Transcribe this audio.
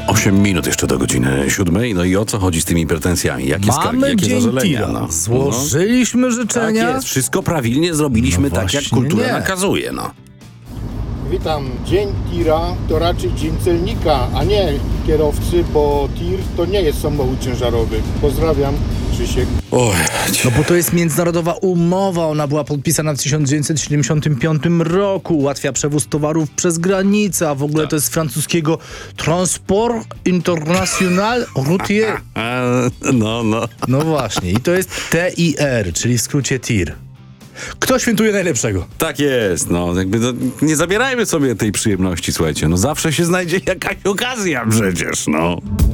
8 minut jeszcze do godziny 7. No i o co chodzi z tymi pretensjami? Jakie skargi, Mamy jakie dzień zażalenia? tira. No. Złożyliśmy Tak życzenia. jest, wszystko prawidłnie zrobiliśmy, No tak jak właśnie kultura nie. nakazuje, no. Witam. Dzień tira to raczej dzień celnika, a nie kierowcy, bo tir to nie jest samochód ciężarowy. Pozdrawiam, Krzysiek. Oj, No bo to jest międzynarodowa umowa, ona była podpisana w 1975 roku, ułatwia przewóz towarów przez granicę, a w ogóle to jest z francuskiego Transport International Routier. no. No właśnie, i to jest TIR, czyli w skrócie TIR. Kto świętuje najlepszego? Tak jest, no. Jakby nie zabierajmy sobie tej przyjemności, słuchajcie. No zawsze się znajdzie jakaś okazja przecież, no.